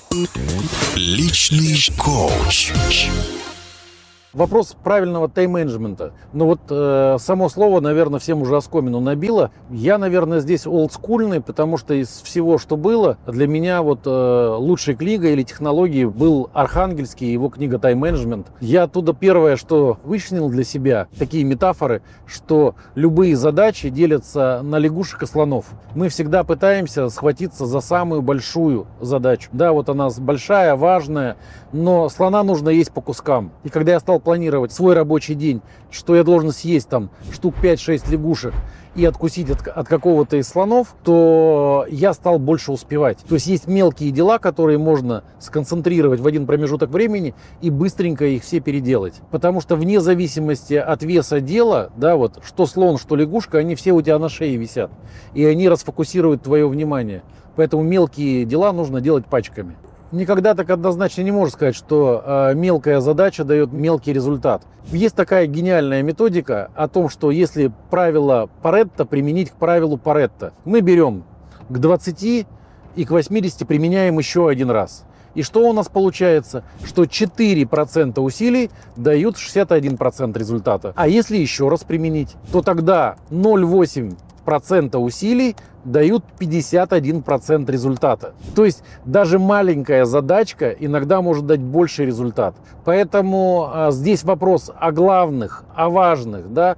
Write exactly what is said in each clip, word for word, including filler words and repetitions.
Личный коуч. Вопрос правильного тайм-менеджмента. Ну вот э, само слово, наверное, всем уже оскомину набило. Я, наверное, здесь олдскульный, потому что из всего, что было, для меня вот э, лучшей книгой или технологией был Архангельский, его книга «Тайм-менеджмент». Я оттуда первое, что вычленил для себя, такие метафоры, что любые задачи делятся на лягушек и слонов. Мы всегда пытаемся схватиться за самую большую задачу. Да, вот она большая, важная, но слона нужно есть по кускам. И когда я стал планировать свой рабочий день, что я должен съесть там штук пять-шесть лягушек и откусить от, от какого-то из слонов, то я стал больше успевать. То есть есть мелкие дела, которые можно сконцентрировать в один промежуток времени и быстренько их все переделать. Потому что вне зависимости от веса дела, да, вот, что слон, что лягушка, они все у тебя на шее висят. И они расфокусируют твое внимание. Поэтому мелкие дела нужно делать пачками. Никогда так однозначно не можешь сказать, что э, мелкая задача дает мелкий результат. Есть такая гениальная методика о том, что если правило Паретто применить к правилу Паретто, мы берем к двадцати и к восьмидесяти применяем еще один раз. И что у нас получается? Что четыре процента усилий дают шестьдесят один процент результата. А если еще раз применить, то тогда ноль целых восемь десятых процента усилий дают пятьдесят один процент результата. То есть даже маленькая задачка иногда может дать больший результат. Поэтому а, здесь вопрос о главных, о важных, да,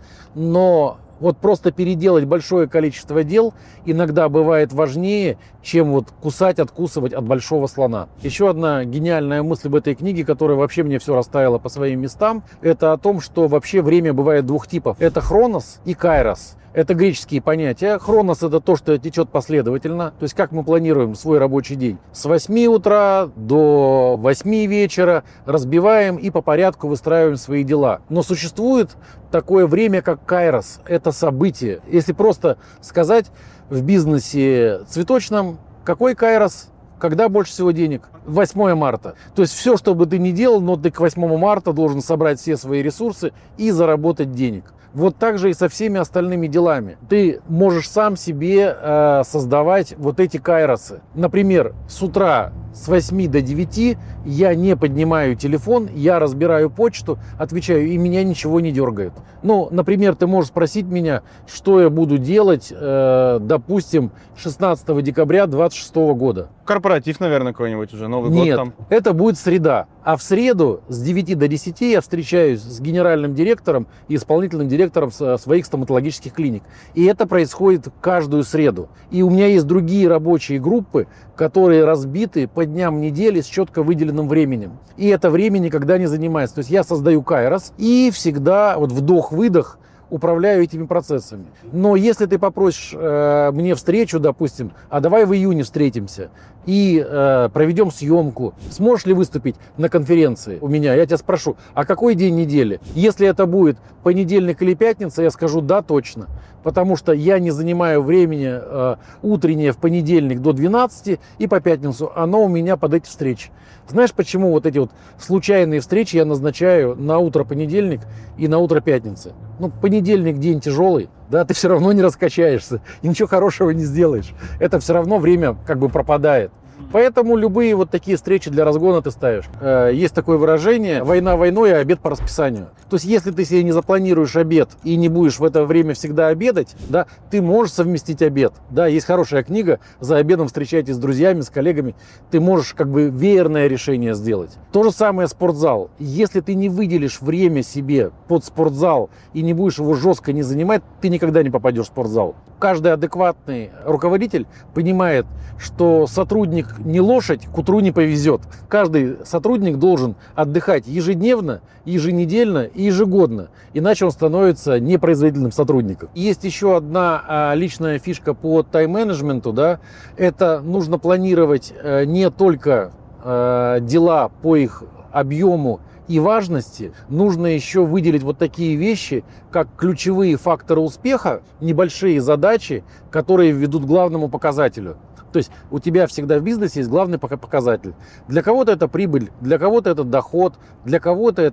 но вот просто переделать большое количество дел иногда бывает важнее, чем вот кусать, откусывать от большого слона. Еще одна гениальная мысль в этой книге, которая вообще мне все расставила по своим местам, это о том, что вообще время бывает двух типов. Это хронос и кайрос. Это греческие понятия. Хронос – это то, что течет последовательно. То есть как мы планируем свой рабочий день. С восьми утра до восьми вечера разбиваем и по порядку выстраиваем свои дела. Но существует такое время, как кайрос. Это событие. Если просто сказать в бизнесе цветочном, какой кайрос? Когда больше всего денег? восьмое марта. То есть все, что бы ты ни делал, но ты к восьмому марта должен собрать все свои ресурсы и заработать денег. Вот так же и со всеми остальными делами. Ты можешь сам себе э, создавать вот эти кайросы. Например, с утра с восьми до девяти я не поднимаю телефон, я разбираю почту, отвечаю, и меня ничего не дергает. Ну, например, ты можешь спросить меня, что я буду делать, э, допустим, шестнадцатого декабря двадцать шестого года. Корпоратив, наверное, какой-нибудь уже, Новый Нет, год там. это будет среда. А в среду с девяти до десяти я встречаюсь с генеральным директором и исполнительным директором своих стоматологических клиник. И это происходит каждую среду. И у меня есть другие рабочие группы, которые разбиты по дням недели с четко выделенным временем. И это время никогда не занимается. То есть я создаю кайрос и всегда вот вдох-выдох управляю этими процессами. Но если ты попросишь э, мне встречу, допустим, а давай в июне встретимся и э, проведем съемку, сможешь ли выступить на конференции у меня? Я тебя спрошу, а какой день недели? Если это будет понедельник или пятница, я скажу да, точно. Потому что я не занимаю времени э, утреннее в понедельник до двенадцати и по пятницу оно у меня под эти встречи. Знаешь, почему вот эти вот случайные встречи я назначаю на утро понедельник и на утро пятницы? Ну, понедельник день тяжелый, да, ты все равно не раскачаешься и ничего хорошего не сделаешь. Это все равно время как бы пропадает. Поэтому любые вот такие встречи для разгона ты ставишь. Есть такое выражение: война войной, а обед по расписанию. То есть если ты себе не запланируешь обед и не будешь в это время всегда обедать, да, ты можешь совместить обед. Да, есть хорошая книга «За обедом встречайтесь с друзьями, с коллегами». Ты можешь как бы веерное решение сделать. То же самое спортзал. Если ты не выделишь время себе под спортзал и не будешь его жестко не занимать, ты никогда не попадешь в спортзал. Каждый адекватный руководитель понимает, что сотрудник не лошадь, к утру не повезет. Каждый сотрудник должен отдыхать ежедневно, еженедельно и ежегодно, иначе он становится непроизводительным сотрудником. Есть еще одна а, личная фишка по тайм-менеджменту, да, это нужно планировать а, не только а, дела по их объему и важности, нужно еще выделить вот такие вещи, как ключевые факторы успеха, небольшие задачи, которые ведут к главному показателю. То есть у тебя всегда в бизнесе есть главный показатель. Для кого-то это прибыль, для кого-то это доход, для кого-то это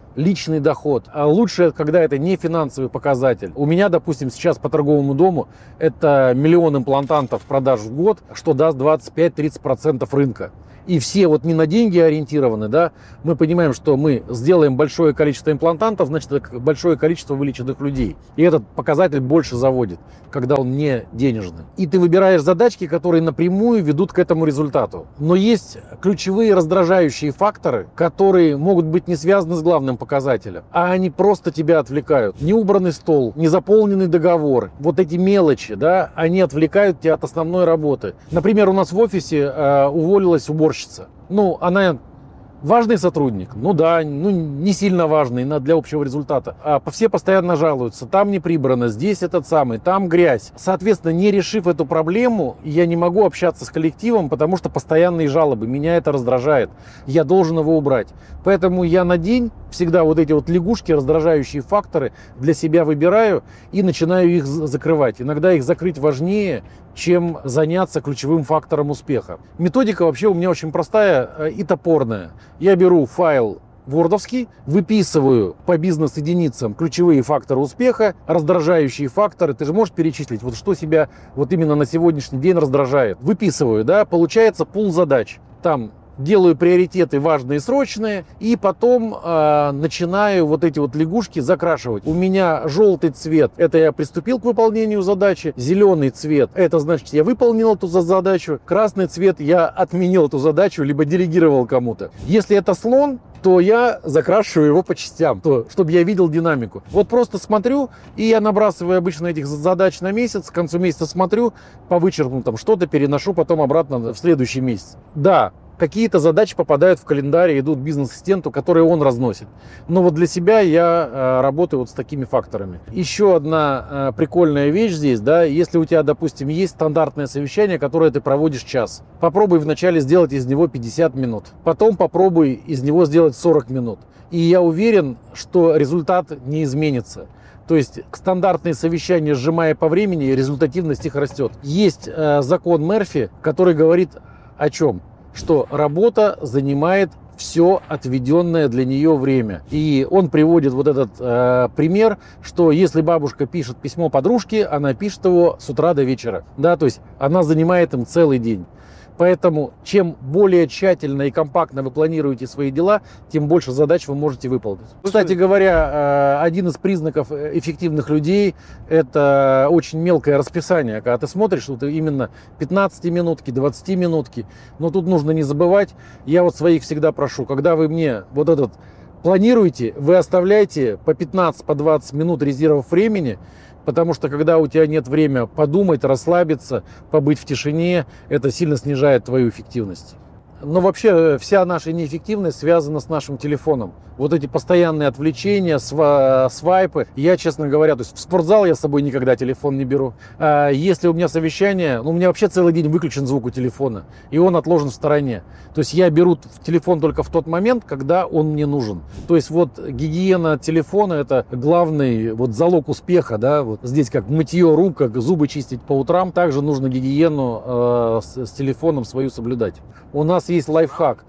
личный доход. А лучше, когда это не финансовый показатель. У меня, допустим, сейчас по торговому дому это миллион имплантантов продаж в год, что даст двадцать пять - тридцать процентов рынка. И все вот не на деньги ориентированы, да, мы понимаем, что мы сделаем большое количество имплантантов, значит, это большое количество вылеченных людей. И этот показатель больше заводит, когда он не денежный. И ты выбираешь задачки, которые напрямую ведут к этому результату. Но есть ключевые раздражающие факторы, которые могут быть не связаны с главным показателем, а они просто тебя отвлекают. Неубранный стол, незаполненный договор, вот эти мелочи, да, они отвлекают тебя от основной работы. Например, у нас в офисе э, уволилась уборщица. Ну, она важный сотрудник, ну да, ну не сильно важный для общего результата. А все постоянно жалуются, там не прибрано, здесь этот самый, там грязь. Соответственно, не решив эту проблему, я не могу общаться с коллективом, потому что постоянные жалобы, меня это раздражает. Я должен его убрать. Поэтому я на день всегда вот эти вот лягушки, раздражающие факторы для себя выбираю и начинаю их закрывать. Иногда их закрыть важнее, чем заняться ключевым фактором успеха. Методика вообще у меня очень простая и топорная. Я беру файл вордовский, выписываю по бизнес-единицам ключевые факторы успеха, раздражающие факторы. Ты же можешь перечислить, вот что себя вот именно на сегодняшний день раздражает. Выписываю, да, получается пул задач. Там делаю приоритеты важные и срочные, и потом э, начинаю вот эти вот лягушки закрашивать. У меня желтый цвет – это я приступил к выполнению задачи, зеленый цвет – это значит, я выполнил эту задачу, красный цвет – я отменил эту задачу, либо делегировал кому-то. Если это слон, то я закрашиваю его по частям, то, чтобы я видел динамику. Вот просто смотрю, и я набрасываю обычно этих задач на месяц, к концу месяца смотрю, по вычеркнутым что-то переношу потом обратно в следующий месяц. Да, какие-то задачи попадают в календарь и идут бизнес-ассистенту, который он разносит. Но вот для себя я э, работаю вот с такими факторами. Еще одна э, прикольная вещь здесь, да, если у тебя, допустим, есть стандартное совещание, которое ты проводишь час, попробуй вначале сделать из него пятьдесят минут, потом попробуй из него сделать сорок минут. И я уверен, что результат не изменится. То есть стандартные совещания, сжимая по времени, результативность их растет. Есть э, закон Мерфи, который говорит о чем? Что работа занимает все отведенное для нее время. И он приводит вот этот э, пример, что если бабушка пишет письмо подружке, она пишет его с утра до вечера. Да, то есть она занимает им целый день. Поэтому чем более тщательно и компактно вы планируете свои дела, тем больше задач вы можете выполнить. Кстати говоря, один из признаков эффективных людей – это очень мелкое расписание. Когда ты смотришь, вот именно пятнадцатиминутки, двадцатиминутки. Но тут нужно не забывать, я вот своих всегда прошу, когда вы мне вот этот планируете, вы оставляйте по пятнадцать, по двадцать минут резервов времени, потому что когда у тебя нет времени подумать, расслабиться, побыть в тишине, это сильно снижает твою эффективность. Но вообще вся наша неэффективность связана с нашим телефоном. Вот эти постоянные отвлечения, сва- свайпы. Я, честно говоря, то есть в спортзал я с собой никогда телефон не беру. А если у меня совещание, ну, у меня вообще целый день выключен звук у телефона, и он отложен в стороне. То есть я беру телефон только в тот момент, когда он мне нужен. То есть вот гигиена телефона – это главный вот залог успеха, да. Вот здесь как мытье рук, как зубы чистить по утрам, также нужно гигиену э, с, с телефоном свою соблюдать. У нас есть лайфхак.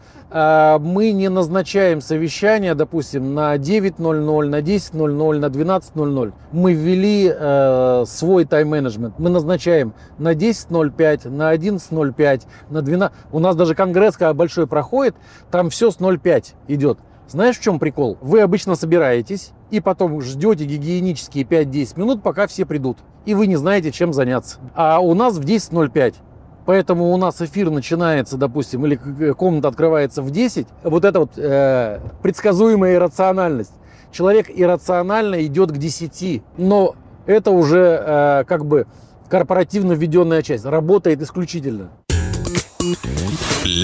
Мы не назначаем совещание, допустим, на девять ноль ноль, на десять ноль ноль, на двенадцать ноль ноль. Мы ввели э, свой тайм-менеджмент. Мы назначаем на десять ноль пять, на одиннадцать ноль пять, на двенадцать. У нас даже конгресс, когда большой проходит, там все с ноль пять идет. Знаешь, в чем прикол? Вы обычно собираетесь и потом ждете гигиенические пять-десять минут, пока все придут. И вы не знаете, чем заняться. А у нас в десять ноль пять. Поэтому у нас эфир начинается, допустим, или комната открывается в десять. Вот это вот э, предсказуемая иррациональность. Человек иррационально идет к десяти, но это уже э, как бы корпоративно введенная часть. Работает исключительно.